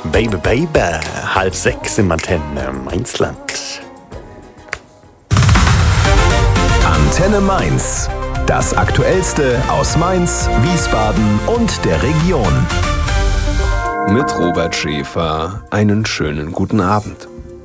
Baby, Baby, 5:30 im Antenne Mainzland. Antenne Mainz. Das Aktuellste aus Mainz, Wiesbaden und der Region. Mit Robert Schäfer einen schönen guten Abend.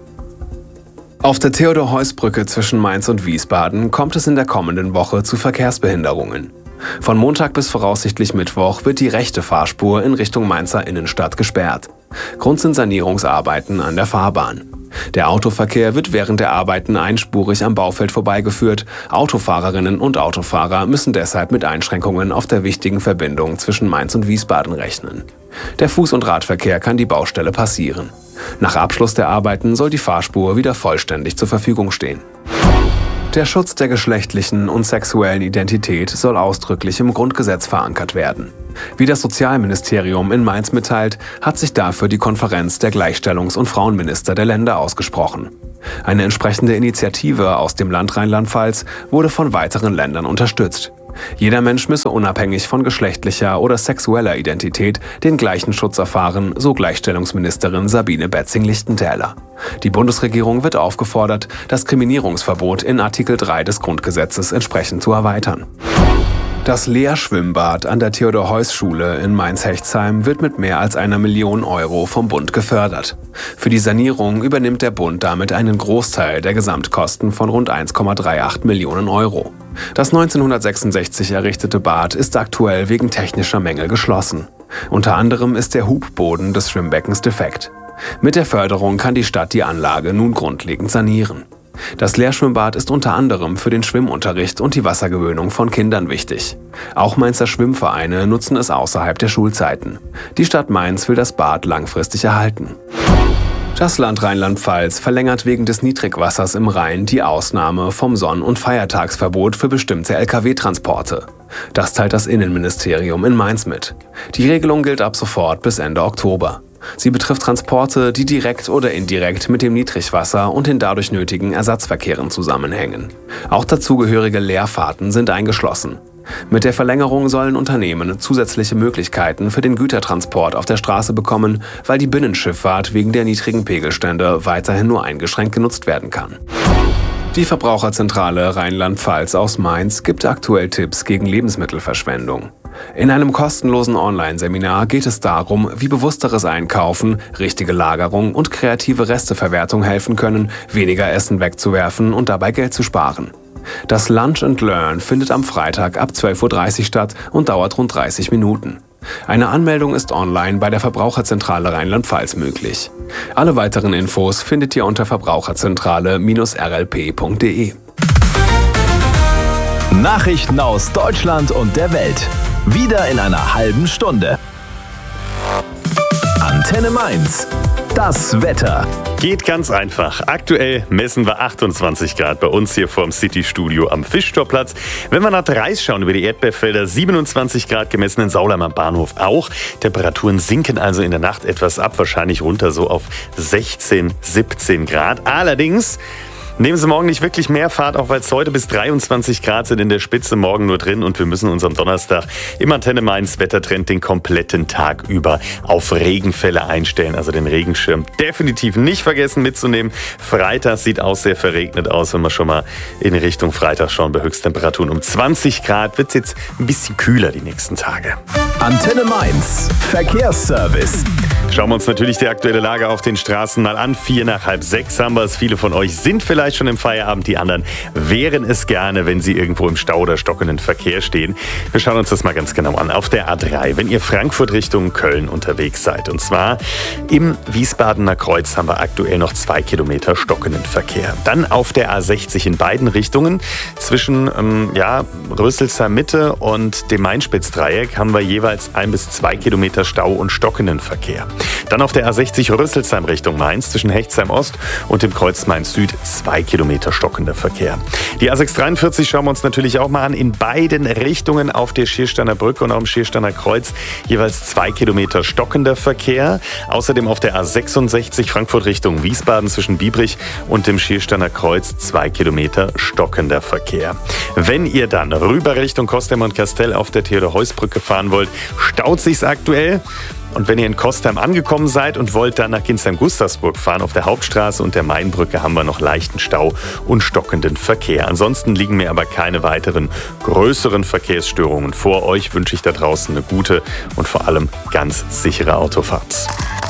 Auf der Theodor-Heuss-Brücke zwischen Mainz und Wiesbaden kommt es in der kommenden Woche zu Verkehrsbehinderungen. Von Montag bis voraussichtlich Mittwoch wird die rechte Fahrspur in Richtung Mainzer Innenstadt gesperrt. Grund sind Sanierungsarbeiten an der Fahrbahn. Der Autoverkehr wird während der Arbeiten einspurig am Baufeld vorbeigeführt. Autofahrerinnen und Autofahrer müssen deshalb mit Einschränkungen auf der wichtigen Verbindung zwischen Mainz und Wiesbaden rechnen. Der Fuß- und Radverkehr kann die Baustelle passieren. Nach Abschluss der Arbeiten soll die Fahrspur wieder vollständig zur Verfügung stehen. Der Schutz der geschlechtlichen und sexuellen Identität soll ausdrücklich im Grundgesetz verankert werden. Wie das Sozialministerium in Mainz mitteilt, hat sich dafür die Konferenz der Gleichstellungs- und Frauenminister der Länder ausgesprochen. Eine entsprechende Initiative aus dem Land Rheinland-Pfalz wurde von weiteren Ländern unterstützt. Jeder Mensch müsse unabhängig von geschlechtlicher oder sexueller Identität den gleichen Schutz erfahren, so Gleichstellungsministerin Sabine Betzing-Lichtentäler. Die Bundesregierung wird aufgefordert, das Diskriminierungsverbot in Artikel 3 des Grundgesetzes entsprechend zu erweitern. Das Lehrschwimmbad an der Theodor-Heuss-Schule in Mainz-Hechtsheim wird mit mehr als 1 Million Euro vom Bund gefördert. Für die Sanierung übernimmt der Bund damit einen Großteil der Gesamtkosten von rund 1,38 Millionen Euro. Das 1966 errichtete Bad ist aktuell wegen technischer Mängel geschlossen. Unter anderem ist der Hubboden des Schwimmbeckens defekt. Mit der Förderung kann die Stadt die Anlage nun grundlegend sanieren. Das Lehrschwimmbad ist unter anderem für den Schwimmunterricht und die Wassergewöhnung von Kindern wichtig. Auch Mainzer Schwimmvereine nutzen es außerhalb der Schulzeiten. Die Stadt Mainz will das Bad langfristig erhalten. Das Land Rheinland-Pfalz verlängert wegen des Niedrigwassers im Rhein die Ausnahme vom Sonn- und Feiertagsverbot für bestimmte Lkw-Transporte. Das teilt das Innenministerium in Mainz mit. Die Regelung gilt ab sofort bis Ende Oktober. Sie betrifft Transporte, die direkt oder indirekt mit dem Niedrigwasser und den dadurch nötigen Ersatzverkehren zusammenhängen. Auch dazugehörige Leerfahrten sind eingeschlossen. Mit der Verlängerung sollen Unternehmen zusätzliche Möglichkeiten für den Gütertransport auf der Straße bekommen, weil die Binnenschifffahrt wegen der niedrigen Pegelstände weiterhin nur eingeschränkt genutzt werden kann. Die Verbraucherzentrale Rheinland-Pfalz aus Mainz gibt aktuell Tipps gegen Lebensmittelverschwendung. In einem kostenlosen Online-Seminar geht es darum, wie bewussteres Einkaufen, richtige Lagerung und kreative Resteverwertung helfen können, weniger Essen wegzuwerfen und dabei Geld zu sparen. Das Lunch and Learn findet am Freitag ab 12:30 Uhr statt und dauert rund 30 Minuten. Eine Anmeldung ist online bei der Verbraucherzentrale Rheinland-Pfalz möglich. Alle weiteren Infos findet ihr unter verbraucherzentrale-rlp.de. Nachrichten aus Deutschland und der Welt. Wieder in einer halben Stunde. Antenne Mainz. Das Wetter. Geht ganz einfach. Aktuell messen wir 28 Grad bei uns hier vorm City-Studio am Fischtorplatz. Wenn wir nach Dreis schauen über die Erdbeerfelder, 27 Grad gemessen in Saulheim am Bahnhof auch. Temperaturen sinken also in der Nacht etwas ab, wahrscheinlich runter so auf 16, 17 Grad. Allerdings nehmen Sie morgen nicht wirklich mehr Fahrt, auch weil es heute bis 23 Grad sind in der Spitze, morgen nur drin. Und wir müssen uns am Donnerstag im Antenne Mainz Wettertrend den kompletten Tag über auf Regenfälle einstellen. Also den Regenschirm definitiv nicht vergessen mitzunehmen. Freitag sieht auch sehr verregnet aus, wenn wir schon mal in Richtung Freitag schauen. Bei Höchsttemperaturen um 20 Grad wird es jetzt ein bisschen kühler die nächsten Tage. Antenne Mainz. Verkehrsservice. Schauen wir uns natürlich die aktuelle Lage auf den Straßen mal an. 5:45 nach 6 haben wir es. Viele von euch sind vielleicht schon im Feierabend, die anderen wären es gerne, wenn sie irgendwo im Stau oder stockenden Verkehr stehen. Wir schauen uns das mal ganz genau an. Auf der A3, wenn ihr Frankfurt Richtung Köln unterwegs seid. Und zwar im Wiesbadener Kreuz haben wir aktuell noch 2 Kilometer stockenden Verkehr. Dann auf der A60 in beiden Richtungen zwischen Rüsselsheim Mitte und dem Mainspitzdreieck haben wir jeweils 1 bis 2 Kilometer Stau und stockenden Verkehr. Dann auf der A60 Rüsselsheim Richtung Mainz zwischen Hechtsheim Ost und dem Kreuz Mainz Süd 2 Kilometer stockender Verkehr. Die A643 schauen wir uns natürlich auch mal an. In beiden Richtungen auf der Schiersteiner Brücke und auch im Schiersteiner Kreuz jeweils 2 Kilometer stockender Verkehr. Außerdem auf der A66 Frankfurt Richtung Wiesbaden zwischen Biebrich und dem Schiersteiner Kreuz 2 Kilometer stockender Verkehr. Wenn ihr dann rüber Richtung Kostheim und Kastell auf der Theodor-Heuss-Brücke fahren wollt, staut sich's aktuell. Und wenn ihr in Kostheim angekommen seid und wollt dann nach Ginsheim-Gustavsburg fahren, auf der Hauptstraße und der Mainbrücke haben wir noch leichten Stau und stockenden Verkehr. Ansonsten liegen mir aber keine weiteren größeren Verkehrsstörungen vor. Euch wünsche ich da draußen eine gute und vor allem ganz sichere Autofahrt.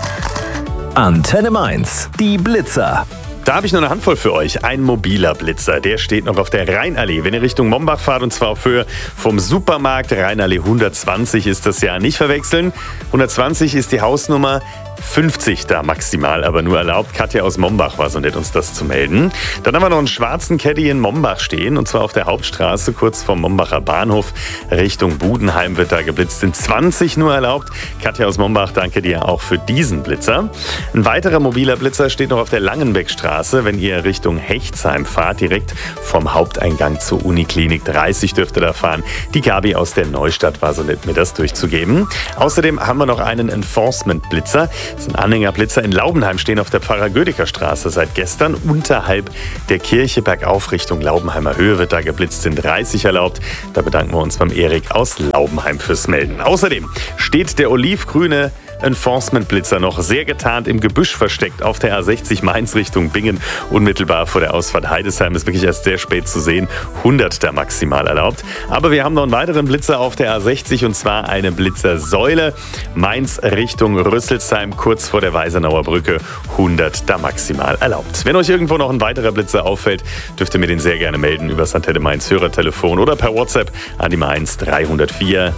Antenne Mainz, die Blitzer. Da habe ich noch eine Handvoll für euch. Ein mobiler Blitzer, der steht noch auf der Rheinallee. Wenn ihr Richtung Mombach fahrt, und zwar auf Höhe vom Supermarkt, Rheinallee 120 ist das ja, nicht verwechseln. 120 ist die Hausnummer, 50 da maximal, aber nur erlaubt. Katja aus Mombach war so nett, uns das zu melden. Dann haben wir noch einen schwarzen Caddy in Mombach stehen, und zwar auf der Hauptstraße, kurz vom Mombacher Bahnhof. Richtung Budenheim wird da geblitzt. Sind 20 nur erlaubt. Katja aus Mombach, danke dir auch für diesen Blitzer. Ein weiterer mobiler Blitzer steht noch auf der Langenbeckstraße, wenn ihr Richtung Hechtsheim fahrt, direkt vom Haupteingang zur Uniklinik. 30 dürft ihr da fahren. Die Gabi aus der Neustadt war so nett, mir das durchzugeben. Außerdem haben wir noch einen Enforcement-Blitzer. Das ist ein Anhängerblitzer in Laubenheim, stehen auf der Pfarrer-Gödecker-Straße seit gestern. Unterhalb der Kirche bergauf Richtung Laubenheimer Höhe wird da geblitzt, sind 30 erlaubt. Da bedanken wir uns beim Erik aus Laubenheim fürs Melden. Außerdem steht der olivgrüne Enforcement-Blitzer noch sehr getarnt im Gebüsch versteckt auf der A60 Mainz Richtung Bingen, unmittelbar vor der Ausfahrt Heidesheim. Ist wirklich erst sehr spät zu sehen. 100 da maximal erlaubt. Aber wir haben noch einen weiteren Blitzer auf der A60, und zwar eine Blitzersäule. Mainz Richtung Rüsselsheim, kurz vor der Weisenauer Brücke. 100 da maximal erlaubt. Wenn euch irgendwo noch ein weiterer Blitzer auffällt, dürft ihr mir den sehr gerne melden über das Antenne Mainz Hörertelefon oder per WhatsApp an die Mainz 304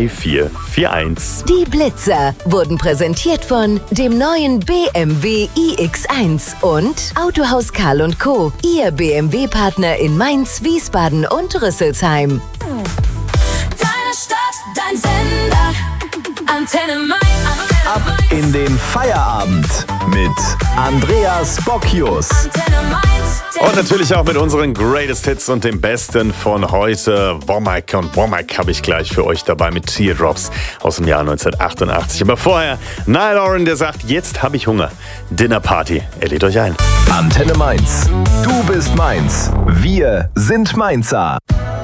3441. Die Blitzer wurden präsentiert von dem neuen BMW iX1 und Autohaus Karl & Co., Ihr BMW-Partner in Mainz, Wiesbaden und Rüsselsheim. Deine Stadt, dein Sender, Antenne Mainz. Ab in den Feierabend mit Andreas Bocchius. Antenne Mainz. Und natürlich auch mit unseren Greatest Hits und dem Besten von heute. Womack und Womack habe ich gleich für euch dabei mit Teardrops aus dem Jahr 1988. Aber vorher Niall Horan, der sagt, jetzt habe ich Hunger. Dinner Party, er lädt euch ein. Antenne Mainz. Du bist Mainz. Wir sind Mainzer.